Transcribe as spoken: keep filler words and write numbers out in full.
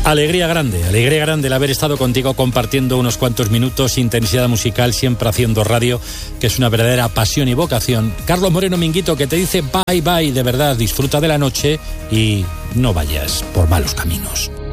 Alegría grande, alegría grande el haber estado contigo compartiendo unos cuantos minutos, intensidad musical, siempre haciendo radio, que es una verdadera pasión y vocación. Carlos Moreno Minguito, que te dice bye bye, de verdad, disfruta de la noche y no vayas por malos caminos.